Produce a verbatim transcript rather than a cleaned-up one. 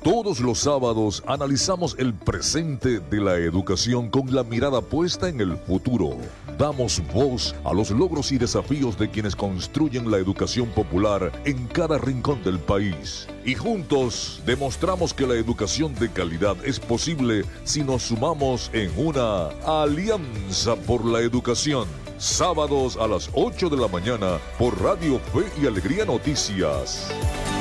Todos los sábados analizamos el presente de la educación con la mirada puesta en el futuro. Damos voz a los logros y desafíos de quienes construyen la educación popular en cada rincón del país. Y juntos demostramos que la educación de calidad es posible si nos sumamos en una alianza por la educación. Sábados a las ocho de la mañana por Radio Fe y Alegría Noticias.